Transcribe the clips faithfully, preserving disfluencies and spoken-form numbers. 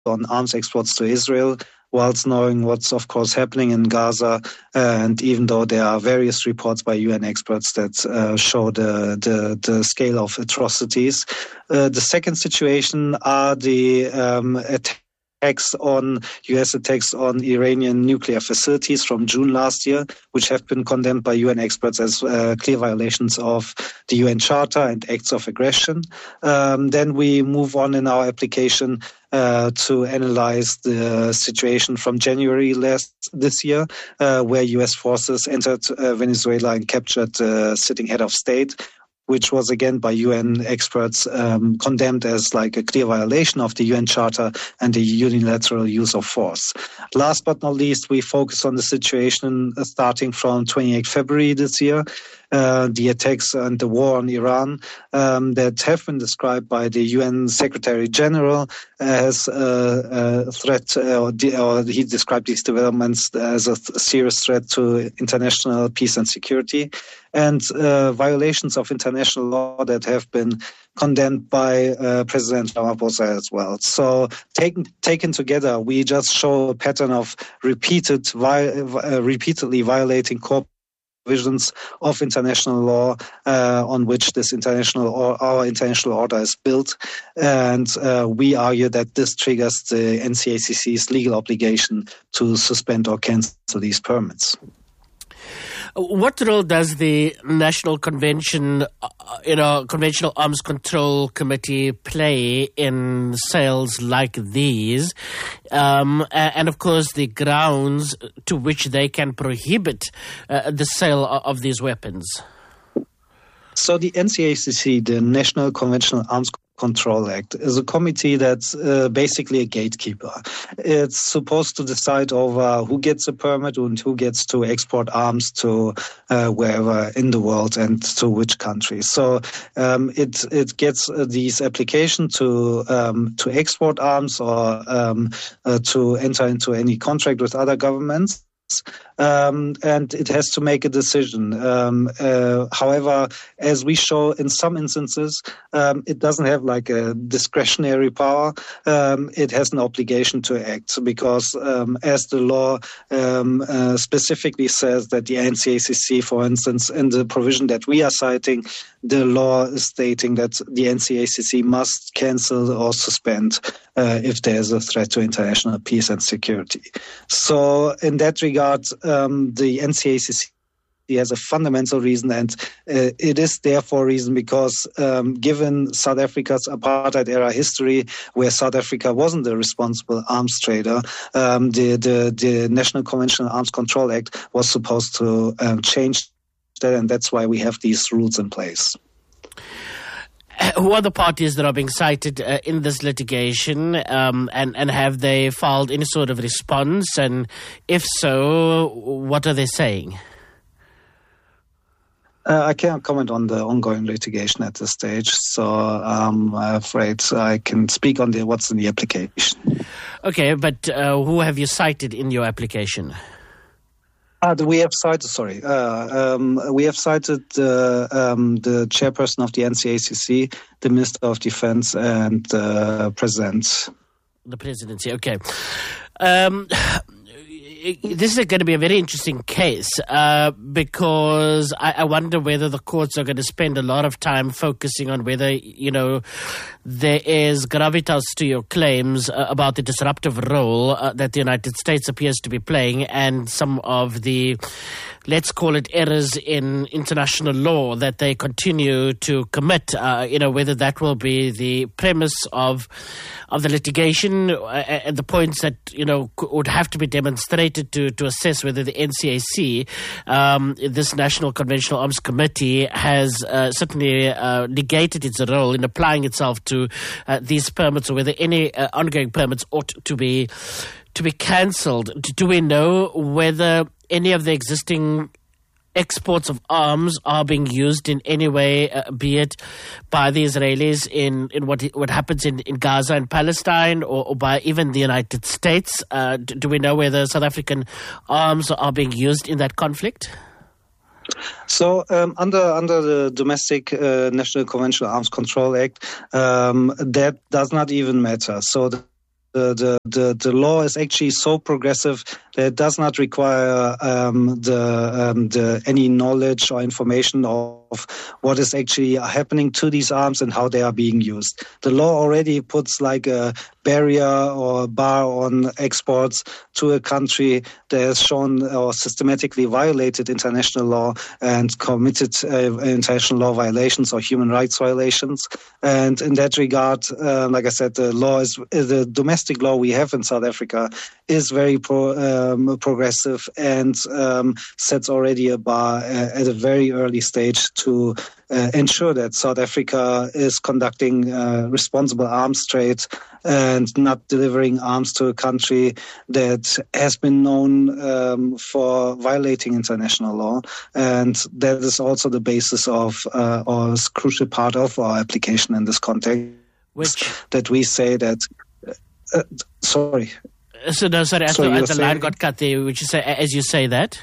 on arms exports to Israel, whilst knowing what's, of course, happening in Gaza. And even though there are various reports by U N experts that uh, show the, the, the scale of atrocities. Uh, the second situation are the um, attacks attacks on U S attacks on Iranian nuclear facilities from June last year, which have been condemned by U N experts as uh, clear violations of the U N Charter and acts of aggression. Um, then we move on in our application uh, to analyze the situation from January last this year, uh, where U S forces entered uh, Venezuela and captured the sitting head of state, which was again by U N experts um, condemned as like a clear violation of the U N Charter and the unilateral use of force. Last but not least, we focus on the situation uh, starting from the twenty-eighth of February this year, uh, the attacks and the war on Iran um, that have been described by the U N Secretary General as a, a threat, uh, or, de- or he described these developments as a th- serious threat to international peace and security, and uh, violations of international law that have been condemned by uh, President Ramaphosa as well. So taken taken together, we just show a pattern of repeated, vi- uh, repeatedly violating core provisions of international law uh, on which this international or our international order is built, and uh, we argue that this triggers the N C A C C's legal obligation to suspend or cancel these permits. What role does the National Convention, uh, you know, Conventional Arms Control Committee play in sales like these? Um, and, of course, the grounds to which they can prohibit uh, the sale of these weapons? So the N C A C C, the National Conventional Arms Control Act, is a committee that's uh, basically a gatekeeper. It's supposed to decide over who gets a permit and who gets to export arms to uh, wherever in the world and to which country. So um, it it gets uh, these applications to um, to export arms or um, uh, to enter into any contract with other governments. Um, and it has to make a decision. Um, uh, however, as we show in some instances, um, it doesn't have like a discretionary power. Um, it has an obligation to act because um, as the law um, uh, specifically says that the N C A C C, for instance, in the provision that we are citing, the law is stating that the N C A C C must cancel or suspend uh, if there is a threat to international peace and security. So in that regard, um, the N C A C C has a fundamental reason, and uh, it is there for a reason because um, given South Africa's apartheid-era history, where South Africa wasn't the responsible arms trader, um, the, the, the National Conventional Arms Control Act was supposed to um, change that, and that's why we have these rules in place. Who are the parties that are being cited uh, in this litigation, um, and, and have they filed any sort of response? And if so, what are they saying? Uh, I can't comment on the ongoing litigation at this stage, so um, I'm afraid I can speak on the what's in the application. Okay, but uh, who have you cited in your application? Uh, we have cited, sorry, uh, um, we have cited uh, um, the chairperson of the N C A C C, the Minister of Defense, and the uh, President. The presidency, okay. Um, this is going to be a very interesting case uh, because I, I wonder whether the courts are going to spend a lot of time focusing on whether, you know, there is gravitas to your claims uh, about the disruptive role uh, that the United States appears to be playing and some of the, let's call it, errors in international law that they continue to commit, uh, you know, whether that will be the premise of of the litigation uh, and the points that, you know, would have to be demonstrated to, to assess whether the N C A C, um, this National Conventional Arms Committee, has uh, certainly uh, negated its role in applying itself to uh, these permits, or whether any uh, ongoing permits ought to be to be cancelled. Do we know whether any of the existing exports of arms are being used in any way, uh, be it by the Israelis in, in what what happens in, in Gaza and Palestine, or, or by even the United States? Uh, do, do we know whether South African arms are being used in that conflict? So um, under under the Domestic uh, National Conventional Arms Control Act, um, that does not even matter. So the The, the, the, the law is actually so progressive that it does not require um, the, um, the any knowledge or information of what is actually happening to these arms and how they are being used. The law already puts like a barrier or a bar on exports to a country that has shown or systematically violated international law and committed uh, international law violations or human rights violations. And in that regard, uh, like I said, the law is the domestic law we have in South Africa is very pro, um, progressive and um, sets already a bar uh, at a very early stage to uh, ensure that South Africa is conducting uh, responsible arms trade and not delivering arms to a country that has been known um, for violating international law. And that is also the basis of uh, or is a crucial part of our application in this context. Which that we say that Uh, sorry. So no, sorry. I so thought the line got cut there. Would you say, as you say that?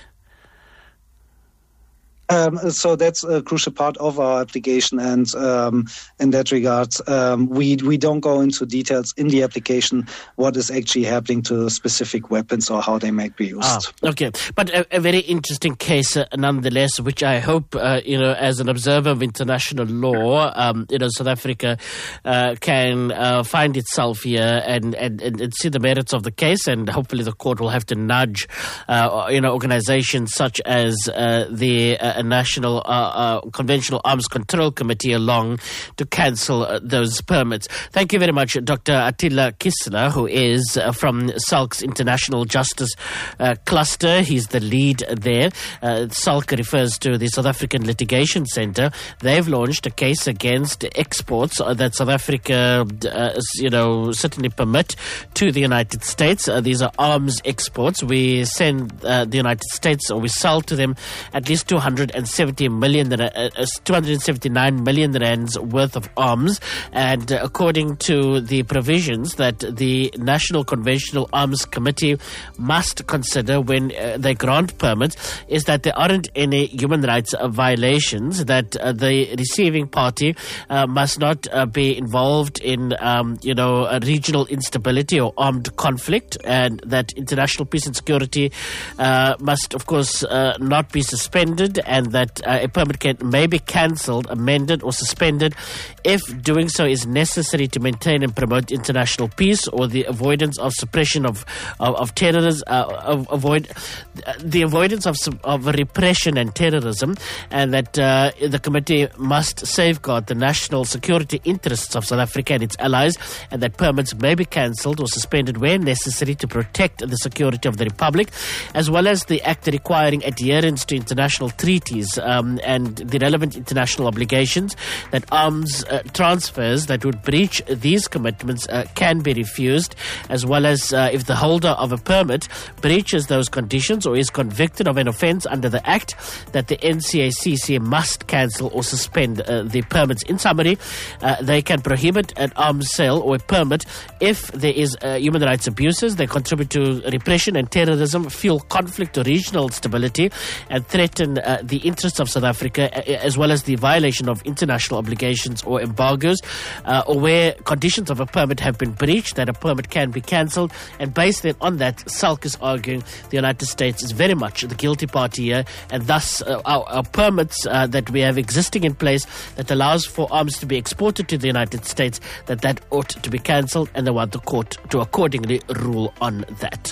Um, so that's a crucial part of our application, and um, in that regard, um, we we don't go into details in the application what is actually happening to specific weapons or how they might be used. Ah, okay, but a, a very interesting case, uh, nonetheless, which I hope uh, you know, as an observer of international law, um, you know, South Africa uh, can uh, find itself here and, and, and see the merits of the case, and hopefully the court will have to nudge, uh, you know, organizations such as uh, the uh, a National uh, uh, Conventional Arms Control Committee along to cancel uh, those permits. Thank you very much, Doctor Attila Kistler, who is uh, from SALC's International Justice uh, Cluster. He's the lead there. Uh, SALC refers to the South African Litigation Centre. They've launched a case against exports uh, that South Africa, uh, you know, certainly permit to the United States. Uh, these are arms exports. We send uh, the United States, or we sell to them at least two hundred seventy million, uh, two hundred seventy-nine million rands worth of arms, and uh, according to the provisions that the National Conventional Arms Committee must consider when uh, they grant permits, is that there aren't any human rights uh, violations, that uh, the receiving party uh, must not uh, be involved in, um, you know, a regional instability or armed conflict, and that international peace and security uh, must, of course, uh, not be suspended, and that uh, a permit can, may be cancelled, amended or suspended if doing so is necessary to maintain and promote international peace or the avoidance of suppression of of, of terrorism, uh, of, avoid uh, the avoidance of of repression and terrorism, and that uh, the committee must safeguard the national security interests of South Africa and its allies, and that permits may be cancelled or suspended where necessary to protect the security of the Republic, as well as the act requiring adherence to international treaties um, and the relevant international obligations, that arms uh, transfers that would breach these commitments uh, can be refused, as well as uh, if the holder of a permit breaches those conditions or is convicted of an offence under the Act, that the N C A C C must cancel or suspend uh, the permits. In summary, uh, they can prohibit an arms sale or a permit if there is uh, human rights abuses, they contribute to repression and terrorism, fuel conflict or regional stability, and threaten uh, the interests of South Africa, as well as the violation of international obligations or embargoes, uh, or where conditions of a permit have been breached, that a permit can be cancelled. And based then on that, SALC is arguing the United States is very much the guilty party here, and thus uh, our, our permits uh, that we have existing in place that allows for arms to be exported to the United States, that that ought to be cancelled, and they want the court to accordingly rule on that.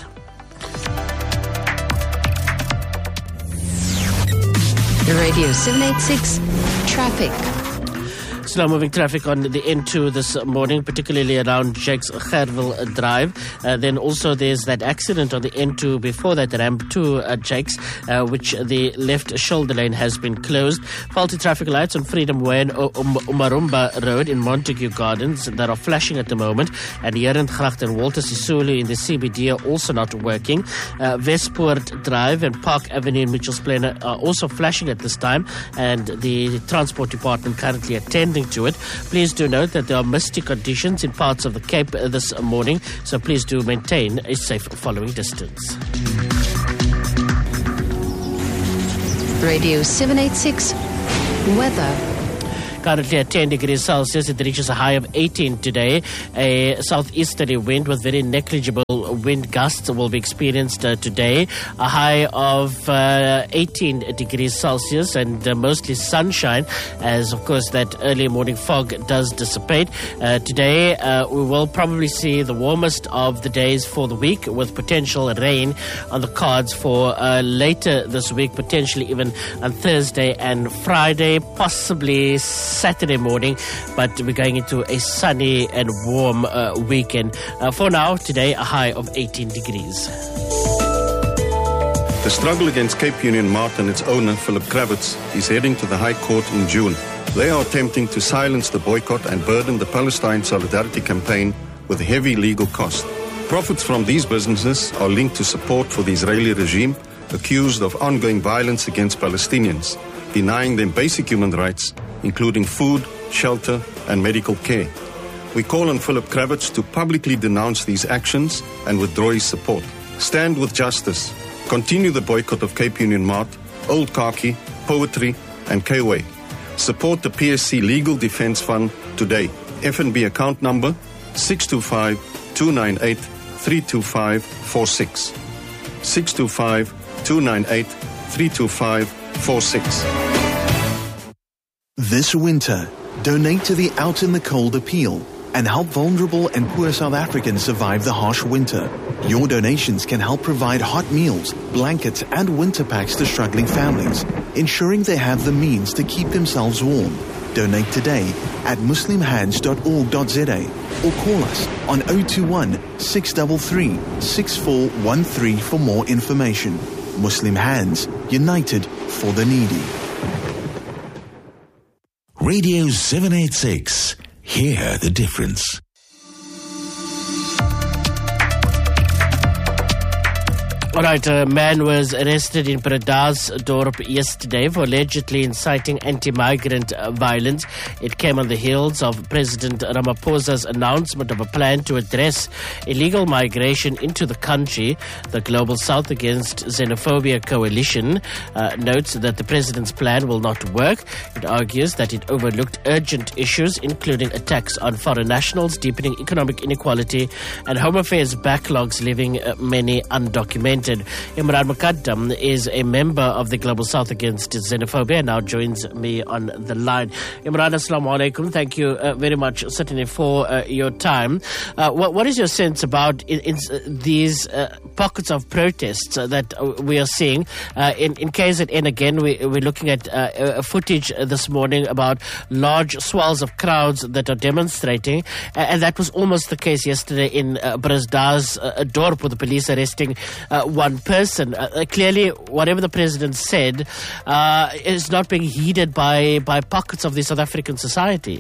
Radio seven eighty-six Traffic. Slow moving traffic on the N two this morning, particularly around Jakes Gerwel Drive. Uh, then also there's that accident on the N two before that ramp to uh, Jakes, uh, which the left shoulder lane has been closed. Faulty traffic lights on Freedom Way and um, Umarumba Road in Montague Gardens that are flashing at the moment. And Herengracht and Walter Sisulu in the C B D are also not working. Uh, Westpoort Drive and Park Avenue in Mitchells Plain are also flashing at this time, and the Transport Department currently attending to it. Please do note that there are misty conditions in parts of the Cape this morning, so please do maintain a safe following distance. Radio seven eighty-six Weather. currently at ten degrees Celsius. It reaches a high of eighteen today. A southeasterly wind with very negligible wind gusts will be experienced uh, today. A high of uh, eighteen degrees Celsius and uh, mostly sunshine, as of course that early morning fog does dissipate. Uh, today uh, we will probably see the warmest of the days for the week, with potential rain on the cards for uh, later this week, potentially even on Thursday and Friday, possibly Saturday morning, but we're going into a sunny and warm uh, weekend. Uh, for now, today, a high of eighteen degrees. The struggle against Cape Union Mart and its owner, Philip Kravitz, is heading to the High Court in June. They are attempting to silence the boycott and burden the Palestine Solidarity Campaign with heavy legal costs. Profits from these businesses are linked to support for the Israeli regime, accused of ongoing violence against Palestinians, denying them basic human rights, including food, shelter, and medical care. We call on Philip Kravitz to publicly denounce these actions and withdraw his support. Stand with justice. Continue the boycott of Cape Union Mart, Old Khaki, Poetry, and K-Way. Support the P S C Legal Defense Fund today. F N B account number six two five, two nine eight, three two five four six. six two five, two nine eight, three two five four six. This winter, donate to the Out in the Cold appeal and help vulnerable and poor South Africans survive the harsh winter. Your donations can help provide hot meals, blankets, and winter packs to struggling families, ensuring they have the means to keep themselves warm. Donate today at muslim hands dot org dot za or call us on zero two one, six three three, six four one three for more information. Muslim Hands, united for the needy. Radio seven eighty-six. Hear the difference. All right, a man was arrested in Bredasdorp yesterday for allegedly inciting anti-migrant uh, violence. It came on the heels of President Ramaphosa's announcement of a plan to address illegal migration into the country. The Global South Against Xenophobia Coalition uh, notes that the president's plan will not work. It argues that it overlooked urgent issues, including attacks on foreign nationals, deepening economic inequality, and home affairs backlogs, leaving uh, many undocumented. Imran Mukaddam is a member of the Global South Against Xenophobia and now joins me on the line. Imran, assalamu alaikum. Thank you uh, very much, certainly, for uh, your time. Uh, what, what is your sense about in, in, uh, these uh, pockets of protests uh, that uh, we are seeing? Uh, in, in K Z N, again, we, we're looking at uh, uh, footage this morning about large swells of crowds that are demonstrating, uh, and that was almost the case yesterday in uh, Bredasdorp, with the police arresting uh, one person. Uh, clearly, whatever the president said uh, is not being heeded by, by pockets of the South African society.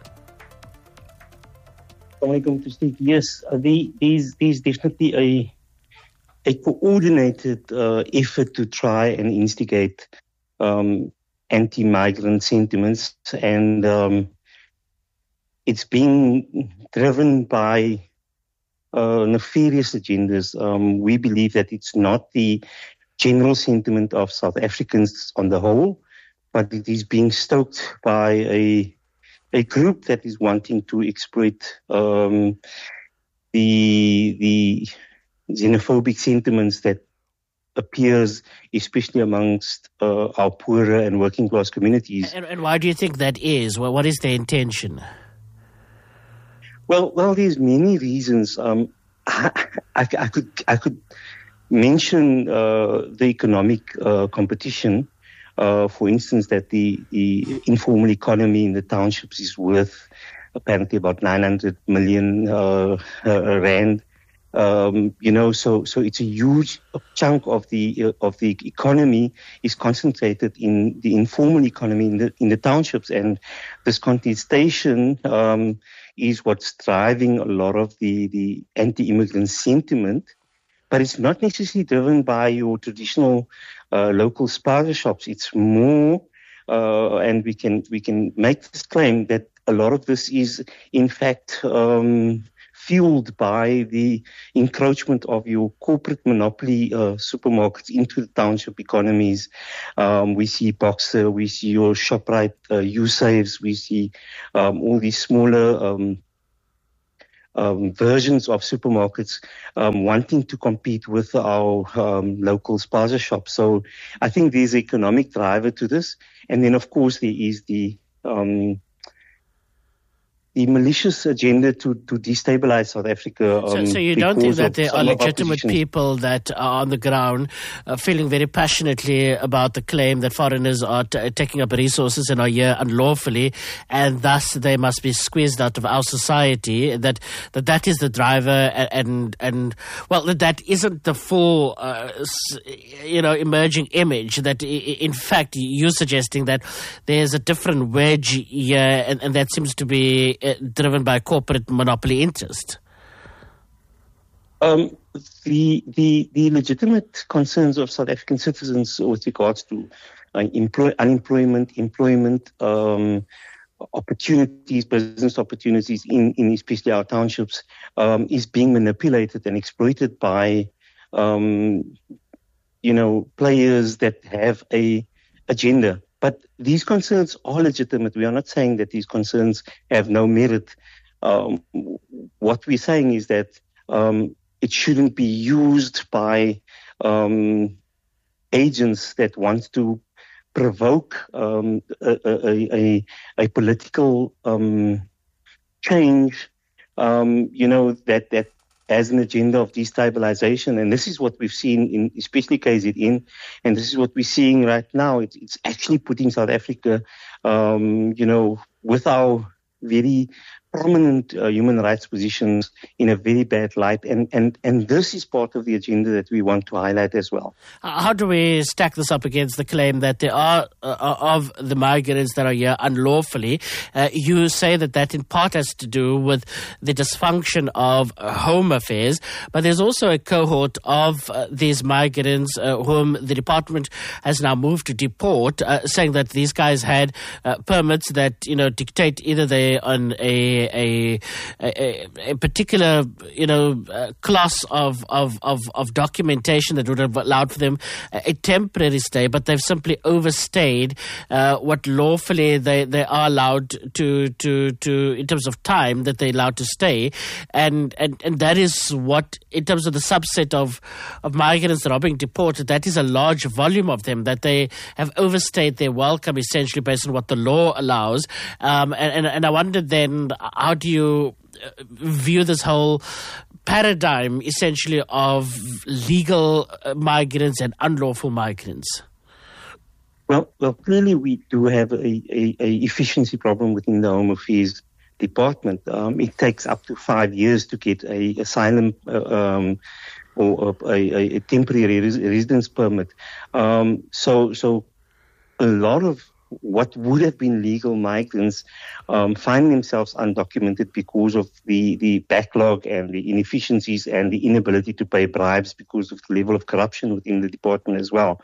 Assalamualaikum to speak. Yes, uh, the, these these definitely a a coordinated uh, effort to try and instigate um, anti-migrant sentiments, and um, it's being driven by Uh, nefarious agendas. Um, we believe that it's not the general sentiment of South Africans on the whole, but it is being stoked by a a group that is wanting to exploit um, the the xenophobic sentiments that appears especially amongst uh, our poorer and working class communities. And, and why do you think that is? Well, what is their intention? Well, well, there's many reasons. Um, I, I, I could I could mention uh, the economic uh, competition. Uh, for instance, that the, the informal economy in the townships is worth apparently about nine hundred million uh, uh, rand. Um, you know, so so it's a huge chunk of the uh, of the economy is concentrated in the informal economy in the in the townships, and this contestation Um, is what's driving a lot of the, the anti-immigrant sentiment, but it's not necessarily driven by your traditional uh, local spaza shops. It's more, uh, and we can we can make this claim that a lot of this is in fact um, fueled by the encroachment of your corporate monopoly uh, supermarkets into the township economies. Um, we see Boxer, we see your ShopRite, uh, U-Saves, we see um, all these smaller um, um, versions of supermarkets um, wanting to compete with our um, local spaza shops. So I think there's an economic driver to this. And then, of course, there is the um, the malicious agenda to, to destabilize South Africa. Um, so, so you don't think that there are legitimate people that are on the ground uh, feeling very passionately about the claim that foreigners are t- taking up resources and are here unlawfully, and thus they must be squeezed out of our society, that that, that is the driver, and, and, and well, that, that isn't the full, uh, you know, emerging image, that in fact you're suggesting that there's a different wedge here, and, and that seems to be driven by corporate monopoly interest? Um, the, the the legitimate concerns of South African citizens with regards to uh, employ, unemployment, employment um, opportunities, business opportunities in, in especially our townships um, is being manipulated and exploited by um, you know players that have a agenda. But these concerns are legitimate. We are not saying that these concerns have no merit. Um, what we're saying is that um, it shouldn't be used by um, agents that want to provoke um, a, a, a, a political um, change, um, you know, that, that as an agenda of destabilization. And this is what we've seen in especially K Z N, and this is what we're seeing right now. It's, it's actually putting South Africa, um, you know, with our very prominent uh, human rights positions in a very bad light. And, and, and this is part of the agenda that we want to highlight as well. How do we stack this up against the claim that there are, uh, of the migrants that are here unlawfully? Uh, you say that that in part has to do with the dysfunction of uh, home affairs, but there's also a cohort of uh, these migrants uh, whom the department has now moved to deport, uh, saying that these guys had uh, permits that, you know, dictate either they on a A, a, a particular, you know, uh, class of, of, of, of documentation that would have allowed for them a, a temporary stay, but they've simply overstayed uh, what lawfully they, they are allowed to, to, to, in terms of time that they're allowed to stay. And, and, and that is what, in terms of the subset of, of migrants that are being deported, that is a large volume of them, that they have overstayed their welcome essentially based on what the law allows. Um, and, and, and I wondered then, how do you view this whole paradigm essentially of legal migrants and unlawful migrants? Well, well, clearly we do have a, a, a efficiency problem within the Home Affairs Department. Um, it takes up to five years to get a asylum uh, um, or a, a temporary res- residence permit. Um, so, so a lot of what would have been legal migrants um, find themselves undocumented because of the, the backlog and the inefficiencies and the inability to pay bribes because of the level of corruption within the department as well.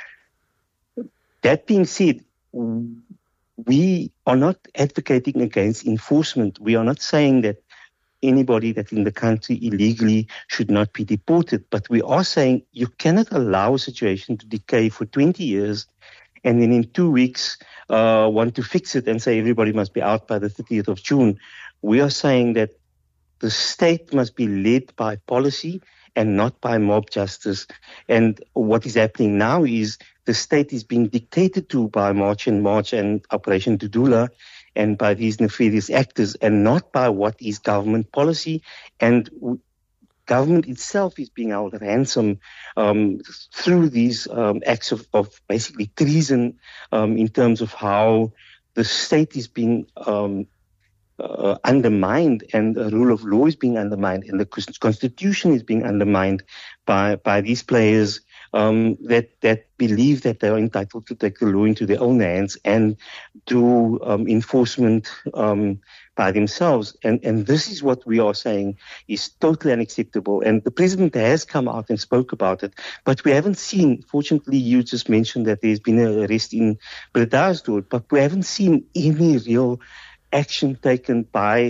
That being said, we are not advocating against enforcement. We are not saying that anybody that's in the country illegally should not be deported, but we are saying you cannot allow a situation to decay for twenty years and then in two weeks uh, want to fix it and say everybody must be out by the thirtieth of June. We are saying that the state must be led by policy and not by mob justice. And what is happening now is the state is being dictated to by March and March and Operation Dudula and by these nefarious actors, and not by what is government policy. And government itself is being held ransom um, through these um, acts of, of basically treason um, in terms of how the state is being um, uh, undermined and the rule of law is being undermined and the constitution is being undermined by, by these players um, that, that believe that they are entitled to take the law into their own hands and do um, enforcement um, by themselves. And, and this is what we are saying is totally unacceptable. And the president has come out and spoke about it, but we haven't seen, fortunately you just mentioned that there's been an arrest in Bredasdorp, but we haven't seen any real action taken by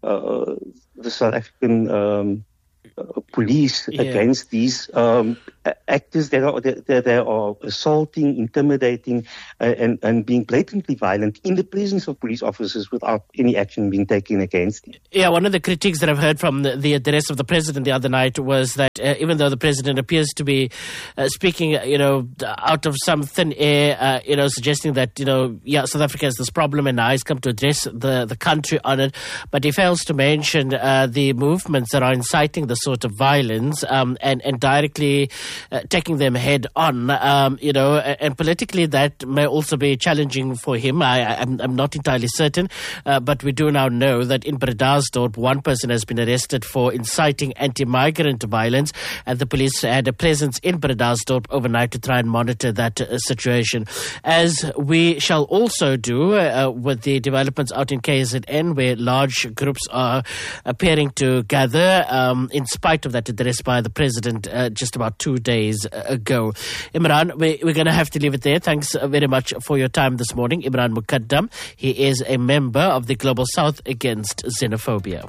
uh, the South African um, uh, police yeah. against these um, actors that are that, that are assaulting, intimidating, uh, and and being blatantly violent in the presence of police officers without any action being taken against them. Yeah, one of the critiques that I've heard from the, the address of the president the other night was that uh, even though the president appears to be uh, speaking, you know, out of some thin air, uh, you know, suggesting that, you know, yeah, South Africa has this problem and now he's come to address the, the country on it, but he fails to mention uh, the movements that are inciting this sort of violence um, and, and directly uh, taking them head on, um, you know, and, and politically that may also be challenging for him. I, I, I'm, I'm not entirely certain, uh, but we do now know that in Bredasdorp, one person has been arrested for inciting anti-migrant violence, and the police had a presence in Bredasdorp overnight to try and monitor that uh, situation. As we shall also do uh, with the developments out in K Z N, where large groups are appearing to gather um, in spite of that address by the president uh, just about two days ago. Imran, we, we're going to have to leave it there. Thanks very much for your time this morning. Imran Mukaddam, he is a member of the Global South Against Xenophobia.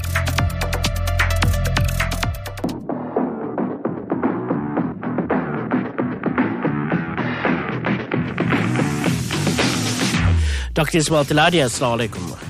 Doctor Ismail Tiladia, assalamu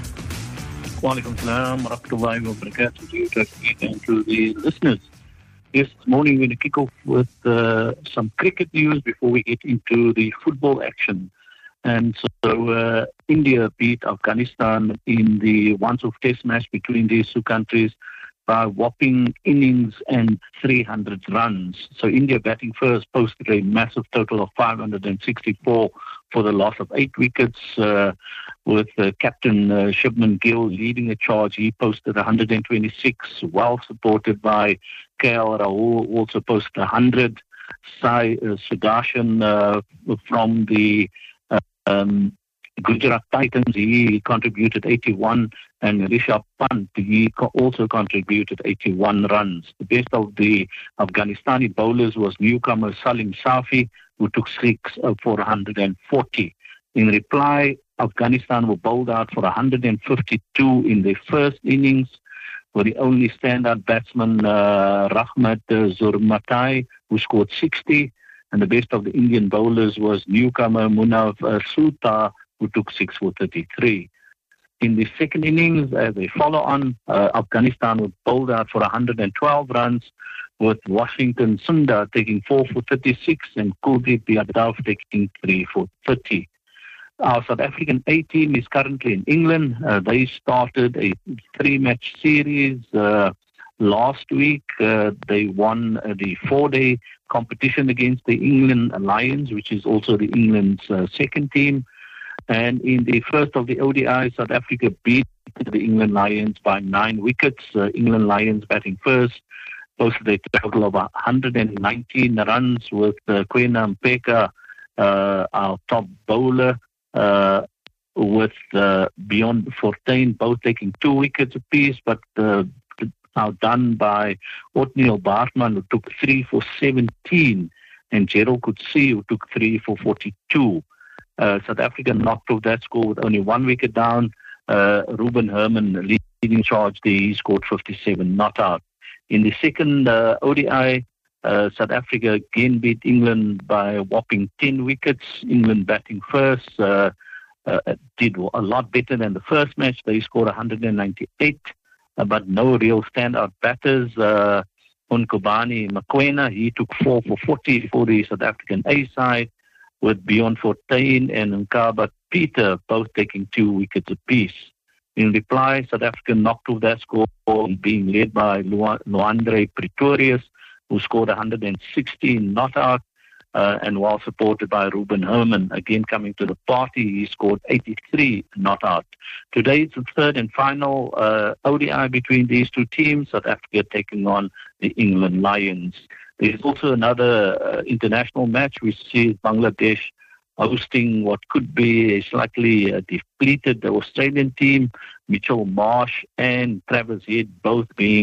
alaikum. Wa alaikum salam wa rahmatullahi wa barakatuh to you, Dr. and to the listeners. Yes, this morning we're going to kick off with uh, some cricket news before we get into the football action. And so uh, India beat Afghanistan in the once-off test match between these two countries by whopping innings and three hundred runs. So India batting first posted a massive total of five hundred sixty-four for the loss of eight wickets, uh, with uh, Captain uh, Shubman Gill leading the charge. He posted one hundred twenty-six, well supported by K L Rahul, also posted one hundred. Sai uh, Sudarshan uh, from the uh, um, Gujarat Titans, he contributed eighty-one, and Rishabh Pant, he co- also contributed eighty-one runs. The best of the Afghanistani bowlers was newcomer Salim Safi, who took six uh, for one hundred forty. In reply, Afghanistan were bowled out for one hundred fifty-two in their first innings, with the only standout batsman, uh, Rahmat Zurmatai, who scored sixty, and the best of the Indian bowlers was newcomer Munav uh, Suta, who took six for thirty-three. In the second innings, as a follow-on, uh, Afghanistan was bowled out for one hundred twelve runs, with Washington Sundar taking four for thirty-six and Kuldeep Yadav taking three for thirty. Our South African A team is currently in England. Uh, they started a three-match series uh, last week. Uh, they won uh, the four-day competition against the England Lions, which is also the England's uh, second team. And in the first of the O D I, South Africa beat the England Lions by nine wickets. Uh, England Lions batting first posted a total of one hundred nineteen runs, with uh, Kwena Mpeka, uh, our top bowler, uh, with uh, beyond fourteen, both taking two wickets apiece, but uh, outdone by Othniel Bartman, who took three for seventeen, and Gerald Coetzee, who took three for forty-two. Uh, South Africa knocked off that score with only one wicket down. Uh, Ruben Herman leading charge there, he scored fifty-seven, not out. In the second uh, O D I, uh, South Africa again beat England by a whopping ten wickets. England batting first uh, uh, did a lot better than the first match. They scored one hundred ninety-eight, uh, but no real standout batters. Uh, Unkobani Mokoena, he took four for forty for the South African A side, with Beyond Fortuin and Nkaba Peter both taking two wickets apiece. In reply, South Africa knocked off that score, being led by Lu- Luandre Pretorius, who scored one hundred sixteen not out, uh, and while supported by Ruben Herman, again coming to the party, he scored eighty-three not out. Today it's the third and final uh, O D I between these two teams, South Africa taking on the England Lions. There's also another uh, international match. We see Bangladesh hosting what could be a slightly uh, depleted Australian team. Mitchell Marsh and Travis Head both being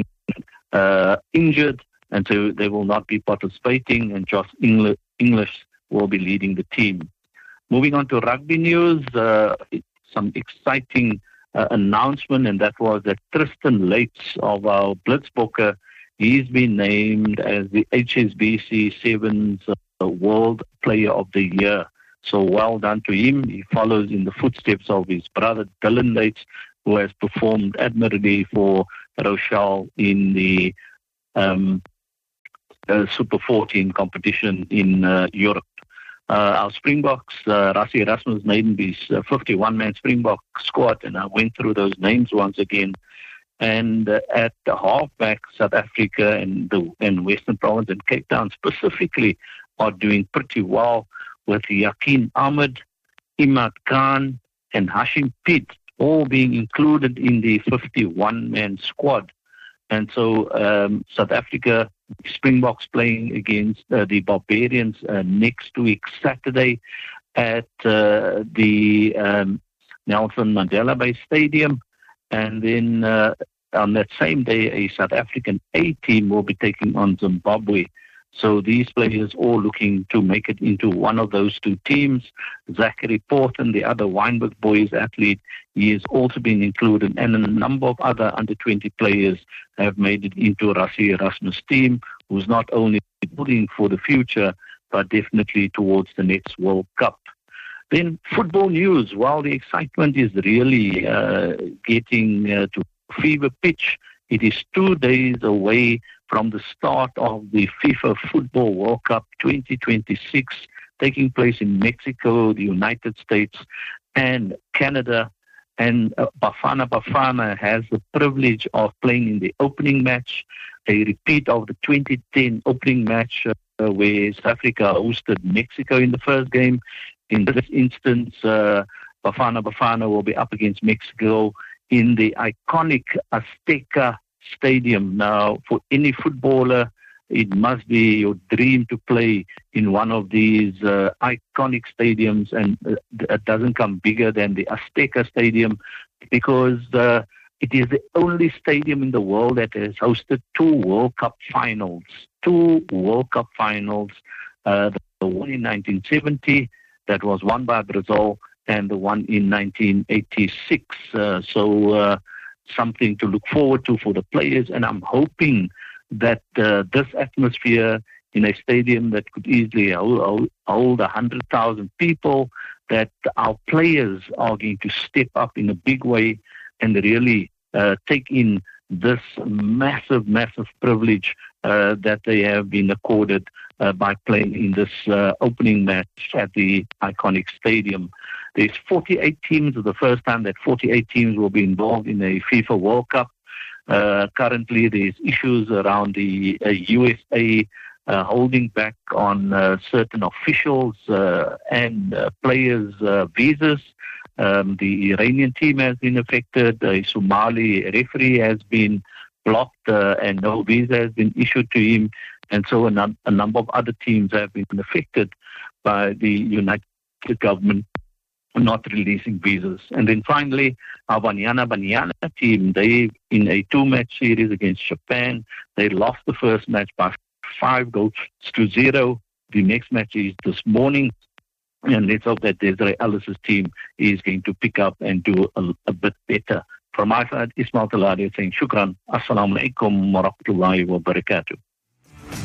uh, injured, and so they will not be participating, and Josh Engl- English will be leading the team. Moving on to rugby news, uh, some exciting uh, announcement, and that was that Tristan Leitz of our Blitzbokke, he's been named as the H S B C Sevens uh, World Player of the Year. So well done to him. He follows in the footsteps of his brother Dylan Leitz, who has performed admirably for Rochelle in the um, uh, Super fourteen competition in uh, Europe. Uh, our Springboks, uh, Rassie Erasmus named his uh, fifty-one man Springbok squad, and I went through those names once again. And uh, at the halfback, South Africa and the and Western Province and Cape Town specifically are doing pretty well, with Yakin Ahmed, Imad Khan, and Hashim Pitt all being included in the fifty-one man squad. And so um, South Africa Springboks playing against uh, the Barbarians uh, next week, Saturday, at uh, the um, Nelson Mandela Bay Stadium. And then uh, on that same day, a South African A team will be taking on Zimbabwe. So these players all looking to make it into one of those two teams. Zachary Porton, the other Wynberg boys athlete, he has also been included, and a number of other under twenty players have made it into Rassie Erasmus' team, who's not only building for the future, but definitely towards the next World Cup. Then football news. While the excitement is really uh, getting uh, to fever pitch, it is two days away from the start of the FIFA Football World Cup twenty twenty-six, taking place in Mexico, the United States, and Canada. And uh, Bafana Bafana has the privilege of playing in the opening match, a repeat of the twenty ten opening match uh, where South Africa hosted Mexico in the first game. In this instance, uh, Bafana Bafana will be up against Mexico in the iconic Azteca Stadium. Now, for any footballer, it must be your dream to play in one of these uh, iconic stadiums, and uh, it doesn't come bigger than the Azteca Stadium, because uh, it is the only stadium in the world that has hosted two World Cup finals. Two World Cup finals, uh, the one in nineteen seventy, that was won by Brazil, and the one in nineteen eighty-six. Uh, so uh, something to look forward to for the players, and I'm hoping that uh, this atmosphere in a stadium that could easily hold, hold, hold one hundred thousand people, that our players are going to step up in a big way and really uh, take in this massive, massive privilege uh, that they have been accorded uh, by playing in this uh, opening match at the iconic stadium. There's forty-eight teams. It's the first time that forty-eight teams will be involved in a FIFA World Cup. Uh, currently, there's issues around the uh, U S A uh, holding back on uh, certain officials uh, and uh, players' uh, visas. Um, the Iranian team has been affected. A Somali referee has been blocked uh, and no visa has been issued to him. And so a, num- a number of other teams have been affected by the United government not releasing visas. And then finally, our Banyana Banyana team, they, in a two-match series against Japan, they lost the first match by five goals to zero. The next match is this morning, and let's hope that Desiree Ellis's team is going to pick up and do a, a bit better. From my side, Ismail Taladi saying shukran. Assalamu alaikum wa rahmatullahi wa barakatuh.